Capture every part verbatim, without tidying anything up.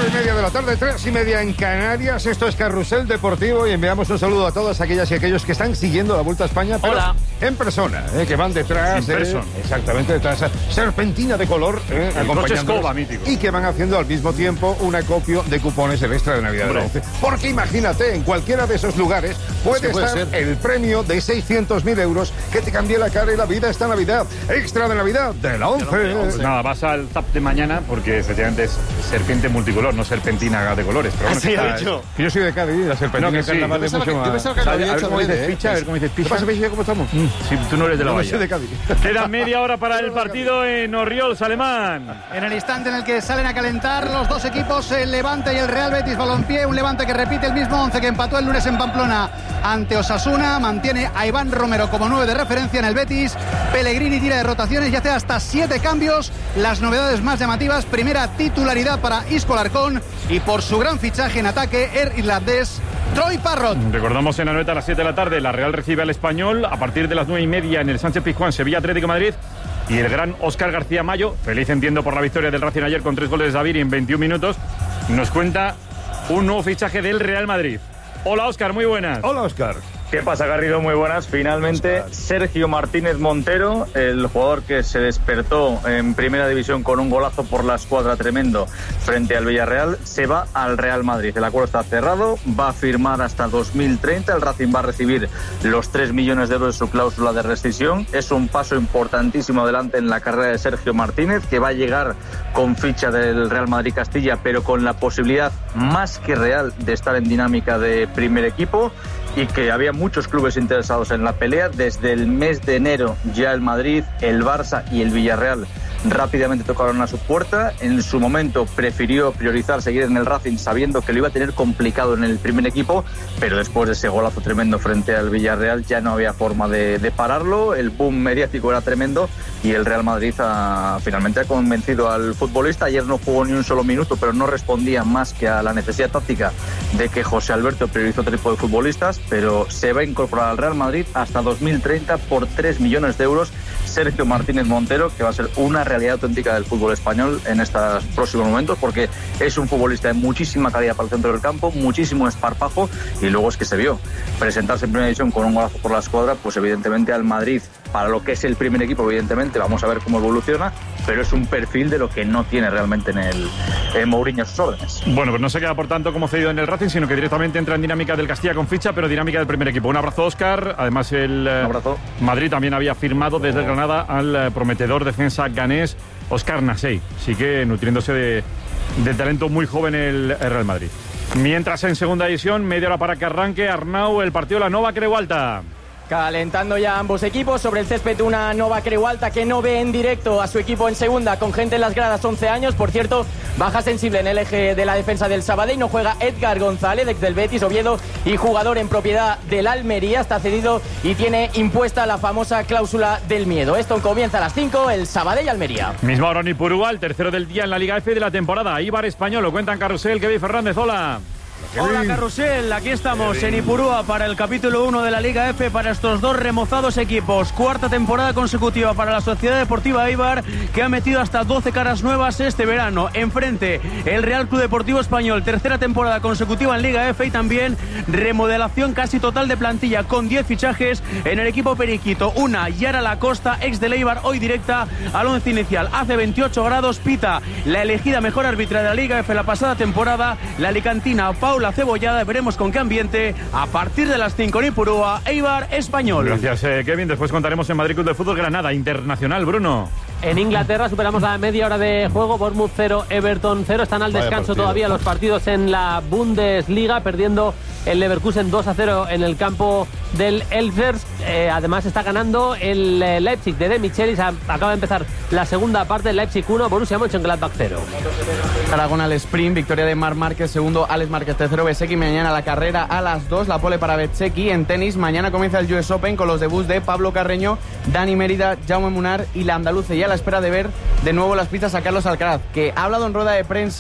y media de la tarde, tres y media en Canarias. Esto es Carrusel Deportivo y enviamos un saludo a todas aquellas y aquellos que están siguiendo la Vuelta a España, pero Hola. en persona, ¿eh? Que van detrás, eh, exactamente detrás, serpentina de color, eh, acompañándolos, y que van haciendo al mismo tiempo un acopio de cupones del extra de Navidad de la once. Porque imagínate, en cualquiera de esos lugares puede, puede estar ser. el premio de seiscientos mil euros que te cambie la cara y la vida esta Navidad. Extra de Navidad de la once. Pues nada, vas al Zap de mañana porque efectivamente es serpiente multicolor, no serpentina de colores. Pero bueno, sí, que ha está, dicho. Que yo soy de Cádiz y la serpentina no, es carnaval de mucho más. Yo pensaba que lo había hecho adrede, ¿eh? Picha, a ver cómo dices, Picha. ¿Qué pasa, Picha? ¿Cómo estamos? Mm, si tú no eres de la no, Bahía. soy de Cádiz. Queda media hora para el partido en Orriols, Alemán. En el instante en el que salen a calentar los dos equipos, el Levante y el Real Betis Balompié, un Levante que repite el mismo once que empató el lunes en Pamplona ante Osasuna, mantiene a Iván Romero como nueve de referencia en el Betis, Pellegrini tira de rotaciones y hace hasta siete cambios. Las novedades más llamativas: primera titularidad para Isco Alarcón y por su gran fichaje en ataque, el irlandés Troy Parrott. Recordamos en la noeta a las siete de la tarde, la Real recibe al Español a partir de las nueve y media en el Sánchez Pizjuán, Sevilla Atlético de Madrid. Y el gran Óscar García Mayo, feliz entiendo por la victoria del Racing ayer con tres goles de Xavi en veintiún minutos, nos cuenta un nuevo fichaje del Real Madrid. Hola Óscar, muy buenas. Hola Óscar. ¿Qué pasa, Garrido? Muy buenas. Finalmente, Sergio Martínez Montero, el jugador que se despertó en Primera División con un golazo por la escuadra tremendo frente al Villarreal, se va al Real Madrid. El acuerdo está cerrado, va a firmar hasta dos mil treinta. El Racing va a recibir los tres millones de euros de su cláusula de rescisión. Es un paso importantísimo adelante en la carrera de Sergio Martínez, que va a llegar con ficha del Real Madrid Castilla, pero con la posibilidad más que real de estar en dinámica de primer equipo, y que había muchos clubes interesados en la pelea. Desde el mes de enero ya el Madrid, el Barça y el Villarreal rápidamente tocaron a su puerta. En su momento prefirió priorizar seguir en el Racing sabiendo que lo iba a tener complicado en el primer equipo, pero después de ese golazo tremendo frente al Villarreal ya no había forma de, de pararlo. El boom mediático era tremendo y el Real Madrid ha, finalmente ha convencido al futbolista. Ayer no jugó ni un solo minuto, pero no respondía más que a la necesidad táctica de que José Alberto priorizó otro tipo de futbolistas, pero se va a incorporar al Real Madrid hasta dos mil treinta por tres millones de euros. Sergio Martínez Montero, que va a ser una realidad auténtica del fútbol español en estos próximos momentos, porque es un futbolista de muchísima calidad para el centro del campo, muchísimo esparpajo, y luego es que se vio presentarse en Primera División con un golazo por la escuadra, pues evidentemente al Madrid, para lo que es el primer equipo, evidentemente, vamos a ver cómo evoluciona, pero es un perfil de lo que no tiene realmente en el en Mourinho a sus órdenes. Bueno, pues no se queda por tanto como cedido en el Racing, sino que directamente entra en dinámica del Castilla con ficha, pero dinámica del primer equipo. Un abrazo, Óscar. Además, el abrazo. Madrid también había firmado desde el Granada al prometedor defensa ganés Óscar Nasey, sí que nutriéndose de, de talento muy joven el, el Real Madrid. Mientras en segunda división, media hora para que arranque Arnau el partido de la Nova Creu Alta. Calentando ya ambos equipos sobre el césped, una Nova Creu Alta que no ve en directo a su equipo en segunda con gente en las gradas, once años. Por cierto, baja sensible en el eje de la defensa del Sabadell. No juega Edgar González, ex del Betis, Oviedo y jugador en propiedad del Almería. Está cedido y tiene impuesta la famosa cláusula del miedo. Esto comienza a las cinco, el Sabadell-Almería. Misma hora en Ipurúa, el tercero del día en la Liga F de la temporada. Ibar Español, lo cuentan Carrusel, Kevin Fernández, hola. Hola Carrusel, aquí estamos en Ipurúa para el capítulo uno de la Liga F para estos dos remozados equipos. Cuarta temporada consecutiva para la Sociedad Deportiva Eibar, que ha metido hasta doce caras nuevas este verano. Enfrente, el Real Club Deportivo Español, tercera temporada consecutiva en Liga F, y también remodelación casi total de plantilla con diez fichajes en el equipo periquito. Una, Yara Lacosta, ex del Eibar, hoy directa al once inicial. Hace veintiocho grados, pita la elegida mejor árbitra de la Liga F la pasada temporada, la alicantina Paula Cebollada. Veremos con qué ambiente a partir de las cinco en Ipurúa, Eibar Español. Gracias, eh, Kevin. Después contaremos en Madrid Club de Fútbol Granada Internacional, Bruno. En Inglaterra superamos la media hora de juego. Bournemouth cero, Everton cero. Están al descanso todavía los partidos en la Bundesliga, perdiendo el Leverkusen dos a cero en el campo del Elfers. Eh, además está ganando el eh, Leipzig de De Michelis. Acaba de empezar la segunda parte. Leipzig uno, Borussia Mönchengladbach cero. Aragón al sprint, victoria de Marc Márquez, segundo Alex Márquez, tercero Bezzecchi. Mañana la carrera a las dos, la pole para Bezzecchi. En tenis, mañana comienza el U S Open con los debuts de Pablo Carreño, Dani Mérida, Jaume Munar y la andaluce, y a la espera de ver de nuevo las pistas a Carlos Alcaraz, que ha hablado en rueda de prensa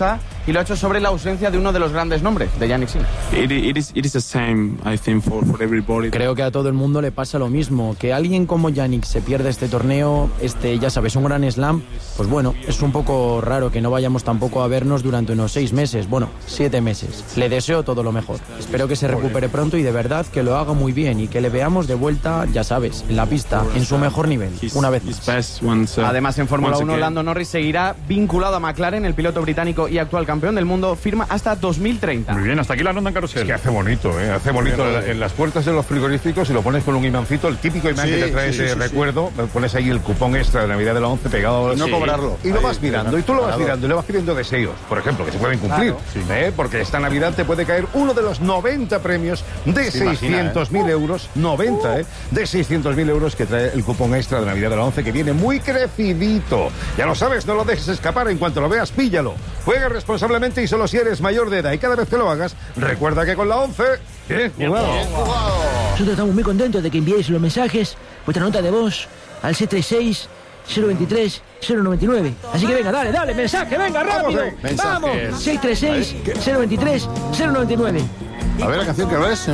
y lo ha hecho sobre la ausencia de uno de los grandes nombres, de Jannik Sinner. It, it is, it is the same, I think, for, for everybody. Creo que a todo el mundo le pasa lo mismo, que alguien como Jannik se pierde este torneo, este, ya sabes, un gran slam, pues bueno, es un poco raro que no vayamos tampoco a vernos durante unos seis meses, bueno, siete meses. Le deseo todo lo mejor. Espero que se recupere pronto y de verdad que lo haga muy bien y que le veamos de vuelta, ya sabes, en la pista, en su mejor nivel, una vez más. Además, en Fórmula uno, Lando Norris seguirá vinculado a McLaren, el piloto británico y actual campeón del mundo, firma hasta dos mil treinta. Muy bien, hasta aquí la ronda en carrusel. Es que hace bonito, ¿eh? Hace bonito en, en las puertas de los frigoríficos y lo pones con un imancito, el típico imán sí, que te trae sí, ese sí, recuerdo, sí. Pones ahí el cupón extra de Navidad de la once pegado. Y no sí. cobrarlo. Y lo vas mirando, y tú lo vas mirando, y le vas pidiendo deseos, por ejemplo, que se pueden cumplir, claro. sí. ¿eh? Porque esta Navidad te puede caer uno de los noventa premios de seiscientos mil ¿eh? euros, noventa, ¿eh? De seiscientos mil euros que trae el cupón extra de Navidad de la once, que viene muy crecidito. Ya lo sabes, no lo dejes escapar, en cuanto lo veas, píllalo. Juega responsablemente y solo si eres mayor de edad, y cada vez que lo hagas, recuerda que con la once, bien jugado. Bien jugado. Nosotros estamos muy contentos de que enviéis los mensajes, vuestra nota de voz, al seis tres seis, cero veintitrés, cero noventa y nueve. Así que venga, dale, dale, mensaje, venga, rápido. Vamos, vamos. seis tres seis, cero veintitrés, cero noventa y nueve. A ver la canción que ves.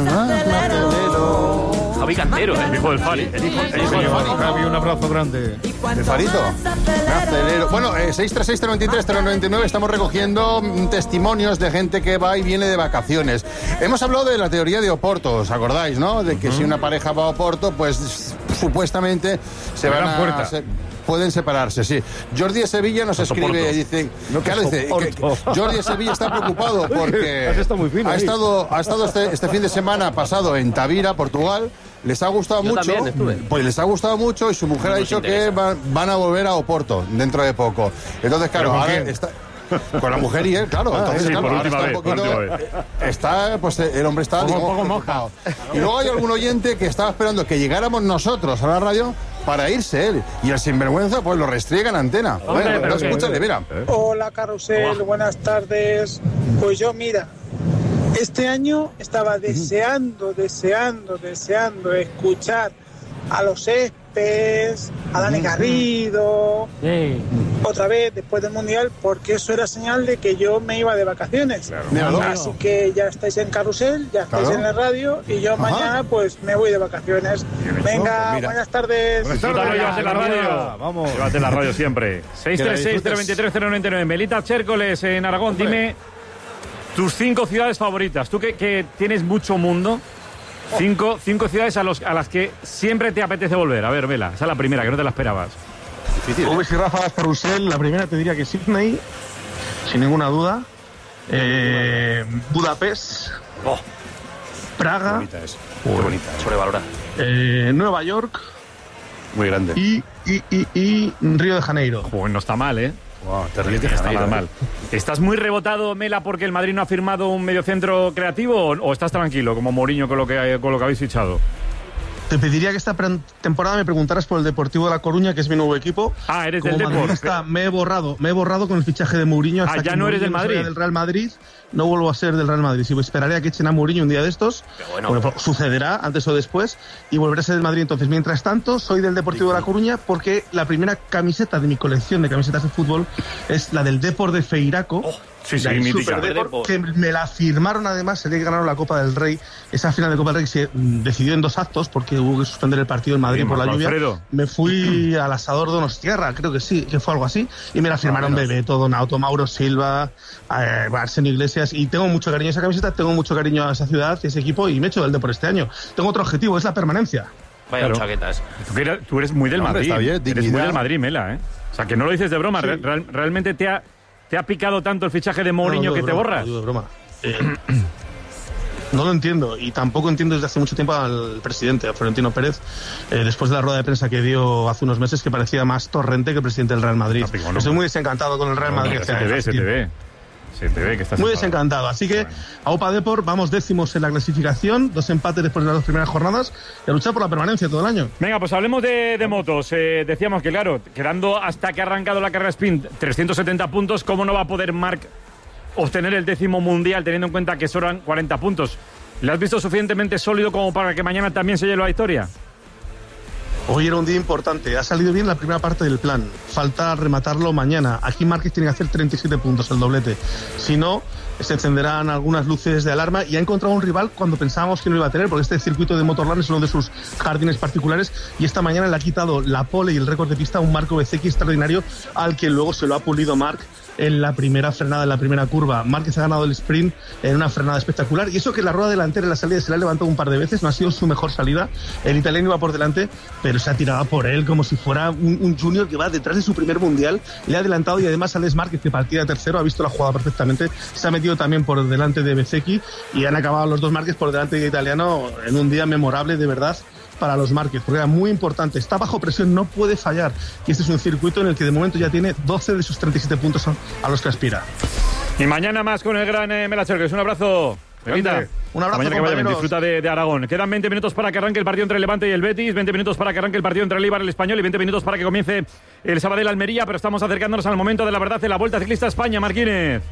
Javi Cantero, el hijo del Fari. El hijo, el hijo del Fari. Javi, un abrazo grande. ¿El Farito? Acelero. Bueno, eh, seis tres seis, cero veintitrés, cero noventa y nueve. Estamos recogiendo testimonios de gente que va y viene de vacaciones. Hemos hablado de la teoría de Oporto, ¿os acordáis, no? De que uh-huh. si una pareja va a Oporto, pues supuestamente se van a... Puerta. Se, pueden separarse, sí. Jordi de Sevilla nos escribe y dice, no, claro, dice que, que Jordi de Sevilla está preocupado porque está muy fino ha estado, ha estado este, este fin de semana pasado en Tavira, Portugal. Les ha gustado Yo mucho, pues les ha gustado mucho y su mujer no ha dicho que van, van a volver a Oporto dentro de poco. Entonces, claro, ahora está con la mujer y él, claro. Ah, entonces, sí, claro, por última está vez, un poquito, vez. está, pues el hombre está, poco, digo, poco moja. Y luego hay algún oyente que estaba esperando que llegáramos nosotros a la radio para irse él. Y el sinvergüenza, pues lo restriega en antena. Hombre, bueno, pero que, escúchale, mira. Hola, Carrusel, Hola. Buenas tardes. Pues yo, mira, este año estaba deseando, deseando, deseando escuchar a los Espes, a Dani Garrido, sí. otra vez después del Mundial, porque eso era señal de que yo me iba de vacaciones. Claro. Así que ya estáis en Carrusel, ya estáis claro. en la radio y yo Ajá. mañana pues me voy de vacaciones. Venga, pues buenas tardes. Buenas tardes, llévate la radio. Vamos. Llévate la radio siempre. seis tres seis, cero veintitrés, cero noventa y nueve. Melita Chércoles en Aragón, dime tus cinco ciudades favoritas. Tú que, que tienes mucho mundo. Cinco, cinco ciudades a, los, a las que siempre te apetece volver. A ver, Vela, esa es la primera, que no te la esperabas. Difícil, ¿eh? y Rafa, Carrusel, la primera te diría que Sydney, sin ninguna duda. Eh, Budapest. Oh. Praga. Qué bonita es. Muy bonita. Sobrevalorada. Eh, Nueva York. Muy grande. Y, y, y, y Río de Janeiro. Joder, no está mal, ¿eh? Wow, terrible, está nada mal. ¿Estás muy rebotado, Mela, porque el Madrid no ha firmado un mediocentro creativo o, o estás tranquilo, como Mourinho, con lo que, con lo que habéis fichado? Te pediría que esta temporada me preguntaras por el Deportivo de La Coruña, que es mi nuevo equipo. Ah, eres Como del Deportivo. Me he borrado, me he borrado con el fichaje de Mourinho. Hasta ah, ya que no eres del Madrid. No del Real Madrid, no vuelvo a ser del Real Madrid. Si esperaré a que echen a Mourinho un día de estos, bueno, bueno, sucederá antes o después, y volveré a ser del Madrid. Entonces, mientras tanto, soy del Deportivo sí, de La Coruña, porque la primera camiseta de mi colección de camisetas de fútbol es la del Depor de Feiraco. Oh. Sí, sí, mítica. Que me la firmaron además el día que ganaron la Copa del Rey. Esa final de Copa del Rey se decidió en dos actos porque hubo que suspender el partido en Madrid sí, por la lluvia. Alfredo. Me fui al asador Donostierra, creo que sí, que fue algo así, y me la firmaron Bebeto, Donato, Mauro Silva, eh, Arsenio Iglesias, y tengo mucho cariño a esa camiseta, tengo mucho cariño a esa ciudad y ese equipo, y me he hecho del de por este año. Tengo otro objetivo, es la permanencia. Vaya claro. chaquetas. Tú eres, tú eres muy del no, Madrid, está bien, eres muy del Madrid, Mela, ¿eh? O sea, que no lo dices de broma, sí. Real, realmente te ha... ¿Te ha picado tanto el fichaje de Mourinho no, no, que broma, te borras? No, de broma. Eh, no lo entiendo, y tampoco entiendo desde hace mucho tiempo al presidente, a Florentino Pérez, eh, después de la rueda de prensa que dio hace unos meses, que parecía más torrente que el presidente del Real Madrid. No, no, Estoy muy desencantado con el Real Madrid. No, se te ve, se te ve. Se te ve que estás muy desencantado. Así que a Opa Depor vamos décimos en la clasificación, dos empates después de las dos primeras jornadas y a luchar por la permanencia todo el año. Venga, pues hablemos de, de motos. Eh, decíamos que, claro, quedando hasta que ha arrancado la carrera sprint trescientos setenta puntos, ¿cómo no va a poder Marc obtener el décimo mundial teniendo en cuenta que sobran cuarenta puntos? ¿Le has visto suficientemente sólido como para que mañana también se lleve la victoria? Hoy era un día importante, ha salido bien la primera parte del plan, falta rematarlo mañana. Aquí Márquez tiene que hacer treinta y siete puntos, el doblete. Si no, se encenderán algunas luces de alarma y ha encontrado un rival cuando pensábamos que no iba a tener, porque este circuito de Motorland es uno de sus jardines particulares y esta mañana le ha quitado la pole y el récord de pista a un Marco Bezzecchi extraordinario al que luego se lo ha pulido Marc en la primera frenada, en la primera curva. Márquez ha ganado el sprint en una frenada espectacular y eso que la rueda delantera en la salida se la ha levantado un par de veces, no ha sido su mejor salida, el italiano iba por delante pero se ha tirado por él como si fuera un, un junior que va detrás de su primer mundial, le ha adelantado y además Alex Márquez, que partía de tercero, ha visto la jugada perfectamente, se ha metido también por delante de Bezzecchi y han acabado los dos Márquez por delante de italiano en un día memorable de verdad para los Márquez, porque era muy importante, está bajo presión, no puede fallar y este es un circuito en el que de momento ya tiene doce de sus treinta y siete puntos a los que aspira. Y mañana más con el gran eh, Melacherkes. Un abrazo. Bebita. Un abrazo, mañana que vaya bien, disfruta de, de Aragón. Quedan veinte minutos para que arranque el partido entre el Levante y el Betis, veinte minutos para que arranque el partido entre el Eibar y el Español y veinte minutos para que comience el Sabadell Almería, pero estamos acercándonos al momento de la verdad de la Vuelta Ciclista a España. Martínez.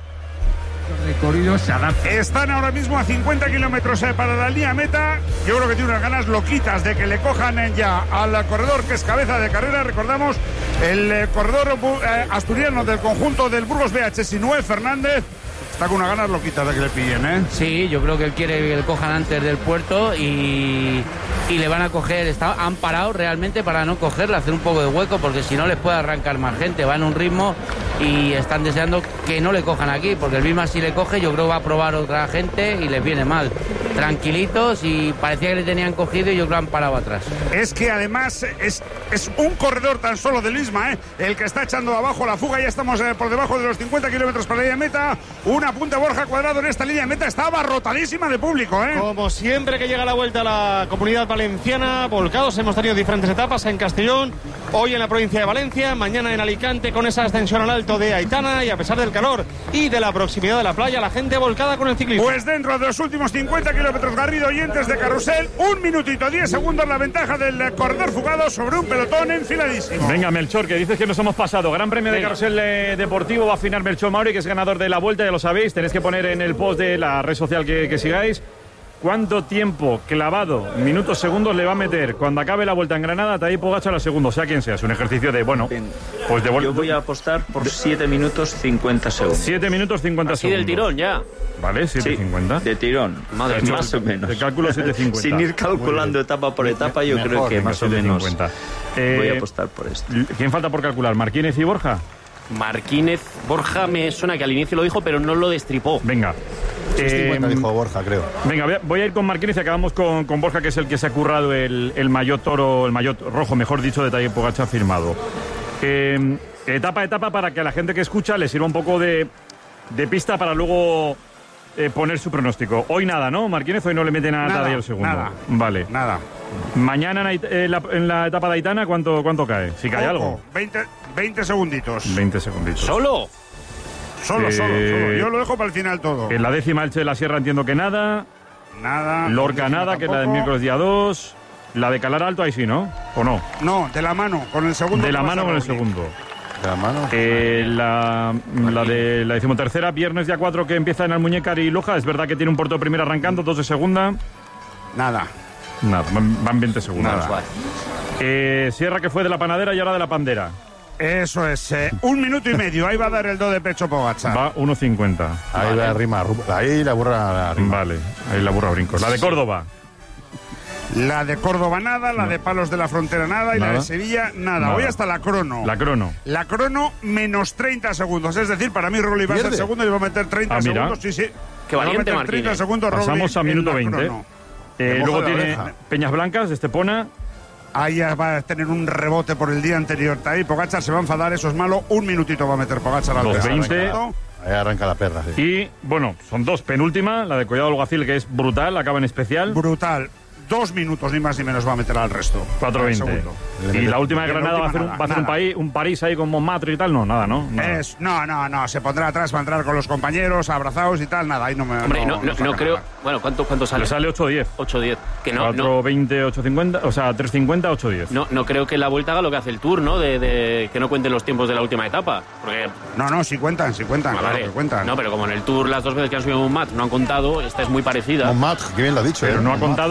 Recorridos se adaptan. Están ahora mismo a cincuenta kilómetros para la línea meta. Yo creo que tiene unas ganas loquitas de que le cojan ya al corredor que es cabeza de carrera. Recordamos el eh, corredor eh, asturiano del conjunto del Burgos B H, Sinué Fernández. Está con unas ganas loquitas de que le pillen, ¿eh? Sí, yo creo que él quiere que le cojan antes del puerto y, y le van a coger. Está, han parado realmente para no cogerle, hacer un poco de hueco, porque si no les puede arrancar más gente. Va en un ritmo y están deseando que no le cojan aquí, porque el mismo si le coge, yo creo que va a probar otra gente y les viene mal. Tranquilitos y parecía que le tenían cogido y yo creo que han parado atrás. Es que además es, es un corredor tan solo del Isma, ¿eh? El que está echando abajo la fuga. Ya estamos eh, por debajo de los cincuenta kilómetros para la línea meta. Una punta Borja Cuadrado en esta línea de meta, está abarrotadísima de público, ¿eh? Como siempre que llega la vuelta a la Comunidad Valenciana, volcados, hemos tenido diferentes etapas en Castellón, hoy en la provincia de Valencia, mañana en Alicante con esa ascensión al alto de Aitana y a pesar del calor y de la proximidad de la playa, la gente volcada con el ciclismo. Pues dentro de los últimos cincuenta kilómetros, Garrido, oyentes de Carrusel, un minutito diez segundos la ventaja del corredor fugado sobre un pelotón enfiladísimo. Venga, Melchor, que dices que nos hemos pasado. Gran premio de Venga. Carrusel eh, Deportivo, va a afinar Melchor Mauri, que es ganador de la Vuelta, ya lo sabéis, tenéis que poner en el post de la red social que, que sigáis cuánto tiempo clavado, minutos, segundos le va a meter cuando acabe la Vuelta en Granada Tadej Pogačar a segundo, sea quien sea. Es un ejercicio de, bueno, pues de Yo voy a apostar por siete minutos cincuenta segundos. siete minutos cincuenta Así segundos. del tirón ya. Vale, siete cincuenta. Sí, de tirón, Madre mía. Más o menos. De cálculo siete cincuenta. Sin ir calculando etapa por etapa, yo Mejor, creo que venga, más o menos eh, voy a apostar por esto. ¿Quién falta por calcular? ¿Marquínez y Borja? Marquínez, Borja me suena que al inicio lo dijo, pero no lo destripó. Venga. Eh, dijo Borja, creo. Venga, voy a ir con Marquínez y acabamos con, con Borja, que es el que se ha currado el, el maillot toro, el maillot rojo, mejor dicho, de Tadej Pogačar firmado. Eh, etapa a etapa para que a la gente que escucha le sirva un poco de, de pista para luego eh, poner su pronóstico. Hoy nada, ¿no? Marquínez hoy no le mete nada, nada a Tadej el segundo. Nada. Vale. Nada. Mañana en, en, la, en la etapa de Aitana, ¿cuánto, cuánto cae? Si cae Ojo, algo. veinte, veinte segunditos. veinte segunditos. ¿Solo? Solo, eh, solo, solo. Yo lo dejo para el final todo. En la décima Elche de la Sierra entiendo que nada. Nada. Lorca nada, que es la del miércoles día dos. La de Calar Alto ahí sí, ¿no? ¿O no? No, de la mano, con el segundo. De la mano con el segundo. De la mano. Eh, la, la de la decimotercera, viernes día cuatro, que empieza en Almuñécar y Loja. Es verdad que tiene un puerto de primera arrancando, dos de segunda. Nada. Nada, van, van veinte segundos. Nada. Eh, Sierra, que fue de la panadera y ahora de la pandera. Eso es, eh, un minuto y medio. Ahí va a dar el do de pecho Pogačar. Va uno cincuenta. Ahí vale. la rima, ahí la burra la rima. Vale, ahí la burra brincos. La de Córdoba. La de Córdoba nada, la no. de Palos de la Frontera nada y nada. La de Sevilla nada. nada. Hoy hasta la crono. La crono. La crono menos treinta segundos. Es decir, para mí Roli va a ser segundo y va a meter treinta ah, segundos. Sí, sí. Qué valiente, Marquín. treinta segundos, Pasamos a minuto veinte. Eh, luego tiene Peñas Blancas de Estepona. Ahí ya va a tener un rebote por el día anterior. Tadej Pogačar se va a enfadar, eso es malo. Un minutito va a meter Pogačar al dos veinte. Ahí arranca la perra, sí. Y, bueno, son dos. Penúltima, la de Collado Alguacil, que es brutal, acaba en especial. Brutal. Dos minutos, ni más ni menos, va a meter al resto. cuatro veinte. Y la última de Granada va a hacer, un, va a hacer un, país, un París ahí con Montmartre y tal. No, nada, ¿no? Nada. Es, no, no, no. Se pondrá atrás para entrar con los compañeros, abrazados y tal. Nada, ahí no me. Hombre, no, no, no, no creo. Nada. Bueno, ¿cuánto, cuánto sale? Le sale ocho diez. ocho diez. Que no. cuatro veinte, ocho cincuenta. O sea, tres cincuenta, ocho diez. No, no creo que la vuelta haga lo que hace el Tour, ¿no? De, de que no cuenten los tiempos de la última etapa. Porque. No, no, sí cuentan, sí cuentan. Ah, claro vale. que cuentan. No, pero como en el Tour las dos veces que han subido Montmartre no han contado, esta es muy parecida. Montmartre, que bien lo ha dicho. Pero ¿eh? no Montmartre. ha contado que.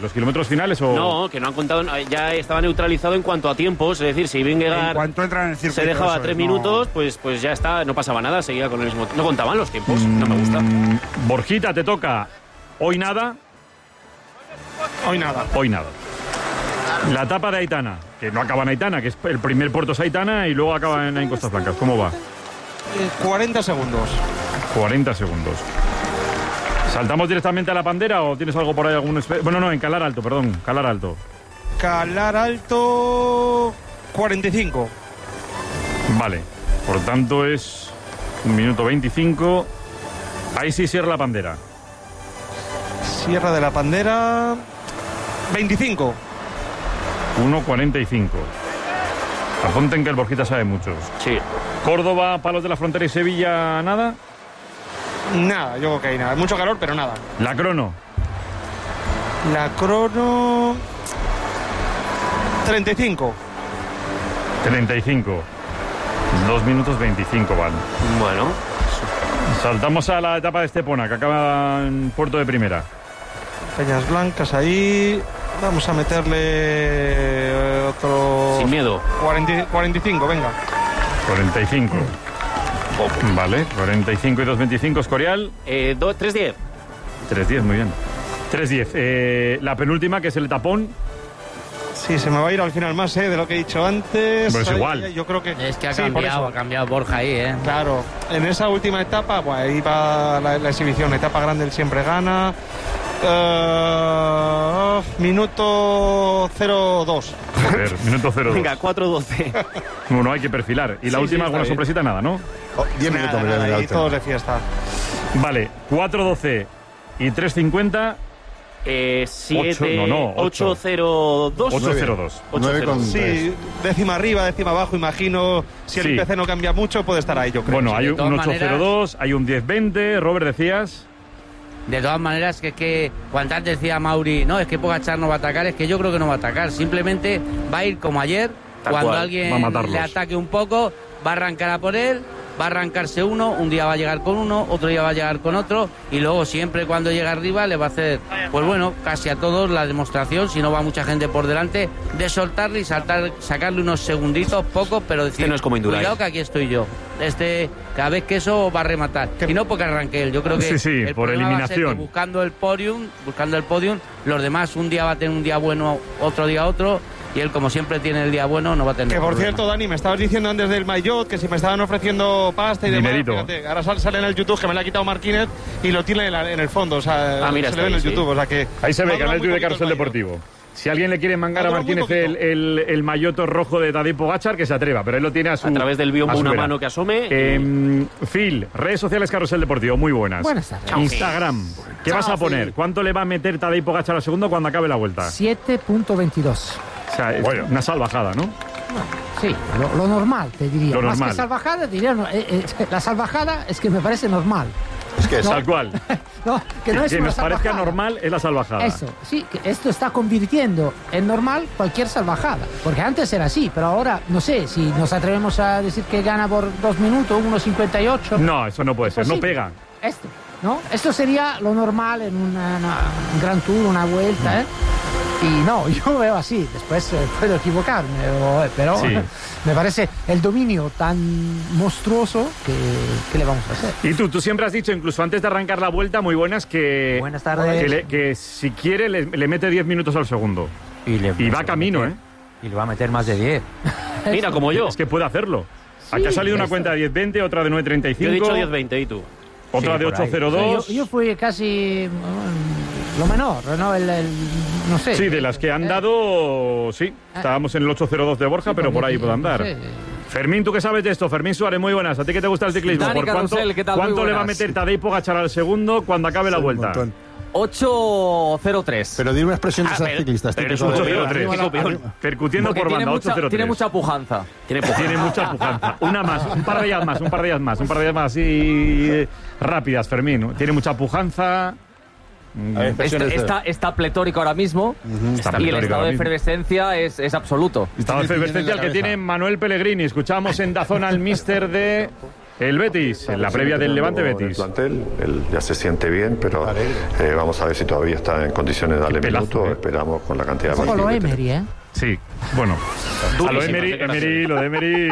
los kilómetros finales o...? No, que no han contado, ya estaba neutralizado en cuanto a tiempos, es decir, si Vingegaard se dejaba a tres no... minutos, pues, pues ya está, no pasaba nada, seguía con el mismo... No contaban los tiempos, mm, no me gusta. Borjita, te toca hoy nada. Hoy nada. Hoy nada. La etapa de Aitana, que no acaba en Aitana, que es el primer puerto es Aitana y luego acaba en, en Costas Blancas. ¿Cómo va? cuarenta segundos. cuarenta segundos. ¿Saltamos directamente a la Pandera o tienes algo por ahí? Algún... Bueno, no, en Calar Alto, perdón, Calar Alto. Calar Alto, cuarenta y cinco. Vale, por tanto es un minuto veinticinco. Ahí sí cierra la Pandera. Sierra de la Pandera, veinticinco. uno cuarenta y cinco. Apunten que el Borjita sabe muchos. Sí. Córdoba, Palos de la Frontera y Sevilla, ¿nada? Nada, yo creo que hay nada. Mucho calor, pero nada. La crono. La crono... treinta y cinco. treinta y cinco. dos minutos veinticinco van. Bueno. Saltamos a la etapa de Estepona, que acaba en Puerto de Primera. Peñas Blancas ahí. Vamos a meterle otro... Sin miedo. cuarenta, cuarenta y cinco, venga. cuarenta y cinco. Vale, cuarenta y cinco y dos veinticinco, Escorial. Eh, tres diez. tres diez, muy bien. tres diez. Eh, la penúltima, que es el tapón. Sí, se me va a ir al final más, ¿eh? De lo que he dicho antes. Pero es igual. Yo creo que... Es que ha sí, cambiado, ha cambiado Borja ahí, ¿eh? Claro. En esa última etapa, pues ahí va la, la exhibición. La etapa grande él siempre gana. Uh, minuto cero dos. Joder, minuto cero dos. Venga, cuatro doce. No, no hay que perfilar. Y la sí, última, sí, alguna sorpresita, nada, ¿no? Oh, diez minutos. Nada, nada, y todos de fiesta. Vale, cuatro doce y tres cincuenta. Eh, siete, no, no, ocho cero dos. ocho cero dos. nueve con sí, décima arriba, décima abajo, imagino. Si el sí. I P C no cambia mucho, puede estar ahí, yo creo. Bueno, sí, hay un ocho cero dos, maneras... hay un diez veinte. Robert, decías... De todas maneras, que es que cuando antes decía Mauri, no, es que Pogačar no va a atacar, es que yo creo que no va a atacar. Simplemente va a ir como ayer, Tal cuando cual. alguien le ataque un poco, va a arrancar a por él, va a arrancarse uno, un día va a llegar con uno, otro día va a llegar con otro, y luego siempre cuando llega arriba le va a hacer, pues bueno, casi a todos la demostración, si no va mucha gente por delante, de soltarle y saltar, sacarle unos segunditos, pocos, pero decir, este no es como Indurain. Cuidado que aquí estoy yo. Este, cada vez que eso va a rematar. Y no porque arranque él, yo creo que sí, sí, el por eliminación. Va a ser que buscando el podium, buscando el podium, los demás un día va a tener un día bueno, otro día otro, y él como siempre tiene el día bueno, no va a tener Que por problema. cierto, Dani, me estabas diciendo antes del Maillot que si me estaban ofreciendo pasta y demás, fíjate, ahora sale, sale en el YouTube que me lo ha quitado Marquínez y lo tiene en, la, en el fondo, o sea, ah, mira, se le ve en el sí. YouTube, o sea que... Ahí se ve, canal YouTube de Carrusel Deportivo. Si alguien le quiere mangar a Martínez el, el, el mayoto rojo de Tadej Pogačar, que se atreva, pero él lo tiene a su... A través del biombo una mano que asome. Eh, Phil, redes sociales Carrusel Deportivo, muy buenas. Buenas tardes. Instagram, ¿qué Chao, vas a poner? Phil. ¿Cuánto le va a meter Tadej Pogačar al segundo cuando acabe la vuelta? siete punto veintidós. O sea, es bueno. Una salvajada, ¿no? Sí, lo, lo normal, te diría. Lo Más normal. que salvajada, diría... No, eh, eh, la salvajada es que me parece normal. Es que es no, tal cual. No, que no que es que una nos salvajada. parezca normal es la salvajada. Eso, sí, que esto está convirtiendo en normal cualquier salvajada. Porque antes era así, pero ahora, no sé, si nos atrevemos a decir que gana por dos minutos, uno cincuenta y ocho. No, eso no puede ser, no pega. Esto, ¿no? Esto sería lo normal en una, una, un Gran Tour, una vuelta, ¿eh? Y no, yo veo así, después eh, puedo equivocarme, pero, pero Sí. me parece el dominio tan monstruoso que, que le vamos a hacer. Y tú, tú siempre has dicho, incluso antes de arrancar la vuelta, muy buenas, que, Buenas tardes. que, le- que si quiere le, le mete diez minutos al segundo. Y, le, Y va camino, ¿eh? Y le va a meter más de diez. Mira, como yo. Es que puede hacerlo. Aquí ha salido una esto. cuenta de diez veinte, otra de nueve treinta y cinco. Yo he dicho diez veinte, ¿y tú? Otra Sí, de por ahí. ocho cero dos. Yo, yo fui casi mm, lo menor, ¿no? El, el- no sé. Sí, de las que han dado, sí. Estábamos en el ocho cero dos de Borja, Sí, pero por ahí porque, puede no andar. sé. Fermín, ¿tú qué sabes de esto? Fermín Suárez, muy buenas. ¿A ti que te gusta el ciclismo? Dani ¿Por cuánto, Carrusel, ¿qué tal? Muy cuánto le va a buenas. meter Tadej Pogačar al segundo cuando acabe la Sí, un vuelta? montón. ocho cero tres. Pero dime una expresión de Ah, esas pero- ciclistas. pero típico es de- ocho cero tres. Fijo, peor. Percutiendo Porque por tiene banda, mucha, ocho cero tres. tiene mucha pujanza. Tiene Tiene mucha pujanza. Una más, un par de ellas más, un par de ellas más, un par de ellas más así eh, rápidas, Fermín. Tiene mucha pujanza. Mm, A ver, Está, expresiones de- está, está pletórico ahora mismo Está y el pletórico estado ahora de mismo. efervescencia es, es absoluto. Estado de Tiene efervescencia el en la que tiene cabeza. Manuel Pellegrini. Escuchamos en Dazón al mister de El Betis, en la previa del Levante Betis. El plantel, él ya se siente bien, pero eh, vamos a ver si todavía está en condiciones de darle minutos. ¿eh? Esperamos con la cantidad de partidos. Como lo Emery, ¿eh? Sí, bueno, a lo Emery, Emery, lo de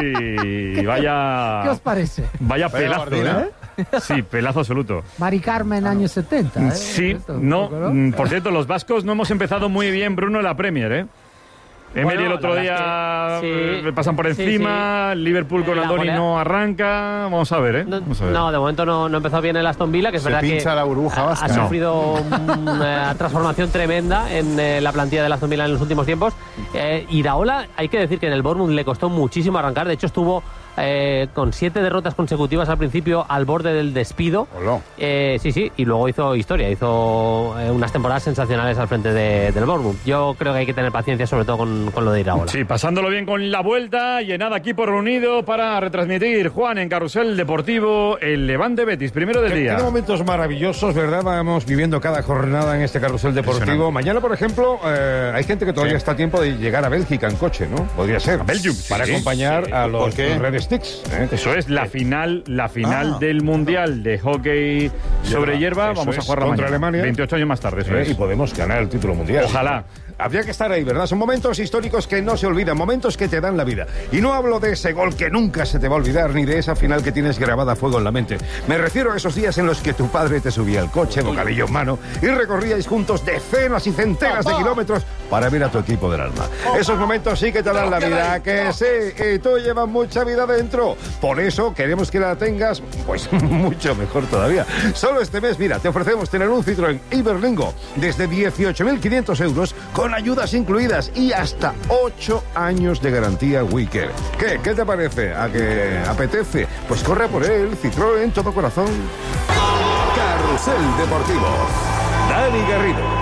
Emery, vaya... ¿Qué os parece? Vaya pelazo, ¿eh? Sí, pelazo absoluto. Mari Carmen, años setenta, ¿eh? Sí, Esto, no, poco, ¿no? por cierto, los vascos no hemos empezado muy bien, Bruno, en la Premier, ¿eh? Emery Bueno, el otro día que, sí, pasan por encima, sí, sí. Liverpool con La Andoni golea... no arranca, vamos a ver, ¿eh? No, vamos a ver. no, de momento no, no empezó bien el Aston Villa, que es Se verdad pincha que la burbuja ha, vasca. ha sufrido una transformación tremenda en eh, la plantilla del Aston Villa en los últimos tiempos. Eh, Iraola, hay que decir que en el Bournemouth le costó muchísimo arrancar, de hecho estuvo eh, con siete derrotas consecutivas al principio al borde del despido. Eh, sí, sí, y luego hizo historia, hizo eh, unas temporadas sensacionales al frente de, del Bournemouth. Yo creo que hay que tener paciencia sobre todo con, con lo de Iraola. Sí, pasándolo bien con la vuelta y en nada equipo reunido para retransmitir, Juan, en Carrusel Deportivo, el Levante Betis, primero del día. Tiene momentos maravillosos, ¿verdad? Vamos viviendo cada jornada en este Carrusel Deportivo. Mañana, por ejemplo, eh, hay gente que todavía sí. está a tiempo de llegar a Bélgica en coche, ¿no? Podría ser. A Belgium. Para sí, acompañar sí. a los Red Sticks. ¿eh? Eso es la final, la final ah. del Mundial de Hockey sobre hierba. Vamos a jugar contra mañana. Alemania. veintiocho años más tarde, eso ¿Eh? es. Y podemos ganar el título mundial. Ojalá. Habría que estar ahí, ¿verdad? Son momentos históricos que no se olvidan, momentos que te dan la vida. Y no hablo de ese gol que nunca se te va a olvidar, ni de esa final que tienes grabada a fuego en la mente. Me refiero a esos días en los que tu padre te subía al coche, bocadillo en mano, y recorríais juntos decenas y centenas de kilómetros para ver a tu equipo del alma. Esos momentos sí que te dan la vida, que sí, y tú llevas mucha vida dentro. Por eso queremos que la tengas, pues, mucho mejor todavía. Solo este mes, mira, te ofrecemos tener un Citroën Iberlingo desde dieciocho mil quinientos euros con ayudas incluidas y hasta ocho años de garantía Wicker. ¿Qué? ¿Qué te parece? ¿A que apetece? Pues corre por él, Citroën, todo corazón. Carrusel Deportivo. Dani Garrido.